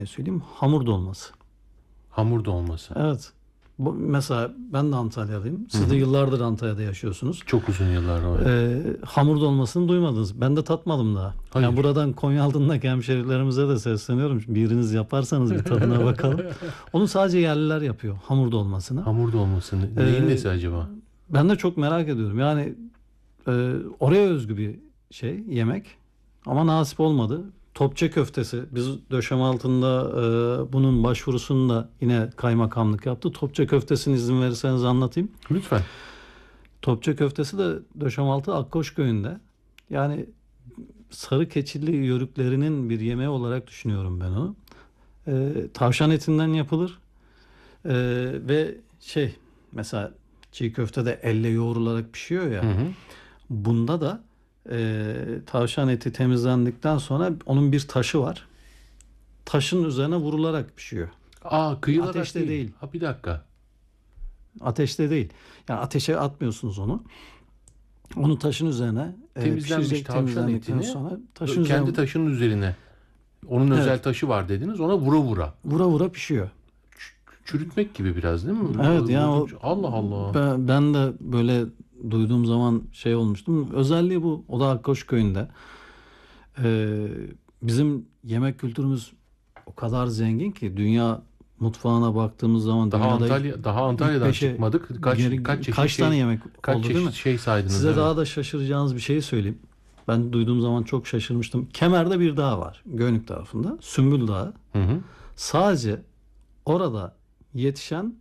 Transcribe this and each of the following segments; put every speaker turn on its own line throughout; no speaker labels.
söyleyeyim, hamur dolması.
Hamur dolması.
Evet. Mesela ben de Antalyalıyım.
Hı
Siz de
hı.
yıllardır Antalya'da yaşıyorsunuz.
Çok uzun yıllar var.
Hamur dolmasını duymadınız. Ben de tatmadım daha. Yani
Hayır.
buradan Konyaaltı'ndaki hemşerilerimize de sesleniyorum. Biriniz yaparsanız bir tadına bakalım. Onu sadece yerliler yapıyor. Hamur dolmasını.
Hamur dolması neyin
Ee,
nesi acaba?
Ben de çok merak ediyorum. Yani oraya özgü bir şey, yemek. Ama nasip olmadı. Topça köftesi. Biz döşeme altında bunun başvurusunu da yine kaymakamlık yaptı. Topça köftesini izin verirseniz anlatayım.
Lütfen.
Topça köftesi de Döşemaltı Akkoş köyünde. Yani sarı keçili yörüklerinin bir yemeği olarak düşünüyorum ben onu. Tavşan etinden yapılır. Ve mesela çiğ köfte de elle yoğrularak pişiyor ya.
Hı hı.
Bunda da tavşan eti temizlendikten sonra onun bir taşı var. Taşın üzerine vurularak pişiyor.
Kıyılarak
Ateşte değil.
Ha, bir dakika.
Ateşte değil. Yani ateşe atmıyorsunuz onu. Onu taşın üzerine
Temizlenmiş
pişirecek,
tavşan
temizlendikten
etini
sonra taşın
kendi
üzerine
taşının üzerine. Onun
evet,
özel taşı var dediniz. Ona vura vura.
vura vura pişiyor.
Çürütmek gibi biraz değil mi?
Evet yani
Allah Allah.
ben de böyle duyduğum zaman olmuştum. Özelliği bu. O da Akkoş köyünde. Ee, Bizim yemek kültürümüz o kadar zengin ki dünya mutfağına baktığımız zaman dünyada
Daha
ilk
Antalya'dan
beşe
çıkmadık. Kaç çeşit
tane yemek
kaç
oldu değil mi?
çeşit şey saydınız,
Size
evet.
daha da şaşıracağınız bir şey söyleyeyim. Ben duyduğum zaman çok şaşırmıştım. Kemer'de bir dağ var. Göynük tarafında. Sümbül Dağı.
Hı hı.
Sadece orada yetişen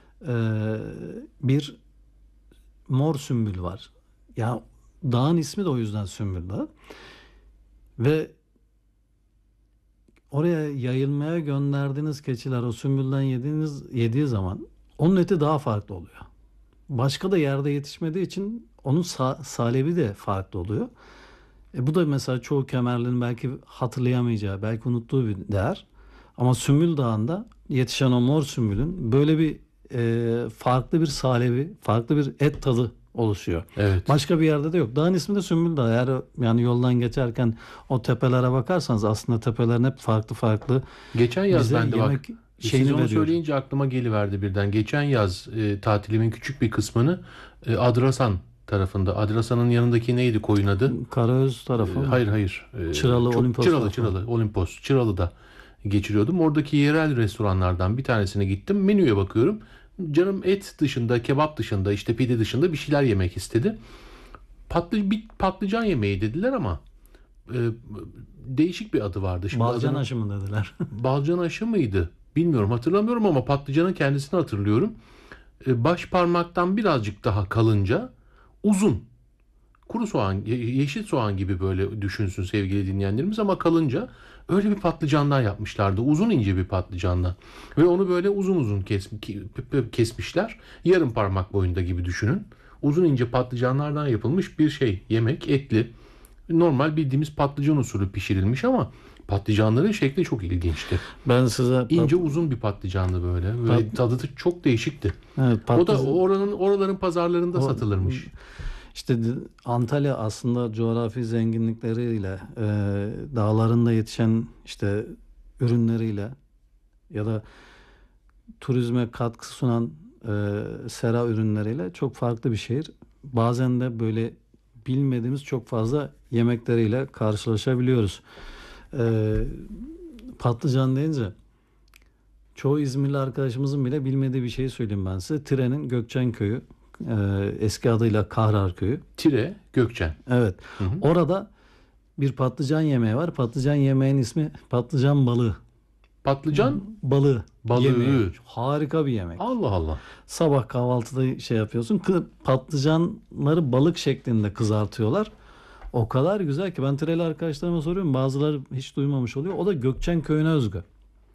bir mor sümbül var. Ya dağın ismi de o yüzden Sümbül Dağı. Ve oraya yayılmaya gönderdiğiniz keçiler o sümbülden yediği zaman onun eti daha farklı oluyor. Başka da yerde yetişmediği için onun salebi de farklı oluyor. Bu da mesela çoğu Kemerli'nin belki hatırlayamayacağı, belki unuttuğu bir değer. Ama Sümbül Dağı'nda yetişen o mor sümbülün böyle bir farklı bir salebi, farklı bir et tadı oluşuyor.
Evet.
Başka bir yerde de yok. Dağın ismi de Sümbül Dağı. Eğer yani yoldan geçerken o tepelere bakarsanız aslında tepelerin hep farklı farklı
Geçen yaz
bize
ben de
yemek
siz onu
veriyor.
söyleyince aklıma geliverdi birden. Geçen yaz tatilimin küçük bir kısmını Adrasan tarafında. Adrasan'ın yanındaki neydi koyun adı?
Karaöz tarafı mı?
Hayır.
Çıralı, Olimpos tarafı.
Çıralı, Olimpos. Çıralı'da geçiriyordum. Oradaki yerel restoranlardan bir tanesine gittim. Menüye bakıyorum. Canım et dışında, kebap dışında, işte pide dışında bir şeyler yemek istedi. Bir patlıcan yemeği dediler ama e, değişik bir adı vardı. Şimdi
Balcan aşı mı dediler?
balcan aşı mıydı? Bilmiyorum, hatırlamıyorum ama patlıcanın kendisini hatırlıyorum. Baş parmaktan birazcık daha kalınca, uzun. Kuru soğan, yeşil soğan gibi böyle düşünsün sevgili dinleyenlerimiz, ama kalınca öyle bir patlıcandan yapmışlardı. Uzun ince bir patlıcandan. Ve onu böyle uzun uzun kesmişler. Yarım parmak boyunda gibi düşünün. Uzun ince patlıcanlardan yapılmış bir yemek, etli. Normal bildiğimiz patlıcan usulü pişirilmiş ama patlıcanların şekli çok ilginçti.
Ben size
İnce uzun bir patlıcanlı böyle. Ve tadı da çok değişikti.
evet,
O da oraların pazarlarında satılırmış.
İşte Antalya aslında coğrafi zenginlikleriyle, dağlarında yetişen işte ürünleriyle ya da turizme katkı sunan sera ürünleriyle çok farklı bir şehir. Bazen de böyle bilmediğimiz çok fazla yemekleriyle karşılaşabiliyoruz. E, Patlıcan deyince çoğu İzmirli arkadaşımızın bile bilmediği bir şeyi söyleyeyim ben size. Tire'nin Gökçen Köyü, eski adıyla Kahrar Köyü.
Tire, Gökçen.
Evet.
Hı hı.
Orada bir patlıcan yemeği var. Patlıcan yemeğin ismi patlıcan balığı.
Patlıcan
Balığı.
balığı.
Yemeği. Harika bir yemek.
Allah Allah.
Sabah kahvaltıda yapıyorsun. Patlıcanları balık şeklinde kızartıyorlar. O kadar güzel ki ben Tireli arkadaşlarıma soruyorum. Bazıları hiç duymamış oluyor. O da Gökçen Köyü'ne özgü.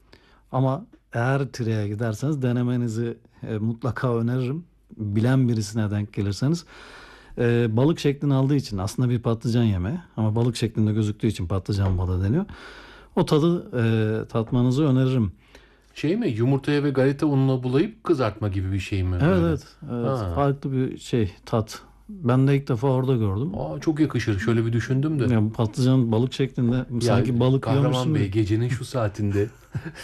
Ama eğer Tire'ye giderseniz denemenizi mutlaka öneririm. Bilen birisine denk gelirseniz. Balık şeklini aldığı için aslında bir patlıcan yemeği ama balık şeklinde gözüktüğü için patlıcan balığı deniyor. O tadı tatmanızı öneririm.
Yumurtaya ve galeta ununa bulayıp kızartma gibi bir şey mi?
Evet.
Ha.
Farklı bir tat. Ben de ilk defa orada gördüm.
Çok yakışır. Şöyle bir düşündüm de.
Yani patlıcan balık şeklinde sanki balık
Kahraman
yiyormuşsun
Bey,
gibi.
gecenin şu saatinde